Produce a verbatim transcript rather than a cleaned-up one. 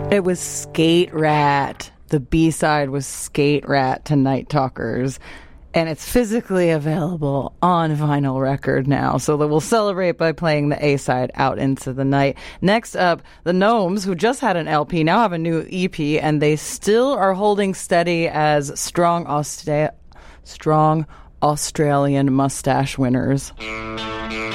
It was Skate Rat. The B-side was Skate Rat to Night Talkers. And it's physically available on vinyl record now. So that we'll celebrate by playing the A-side out into the night. Next up, the Gnomes, who just had an L P, now have a new E P, and they still are holding steady as strong, Austra- strong Australian mustache winners.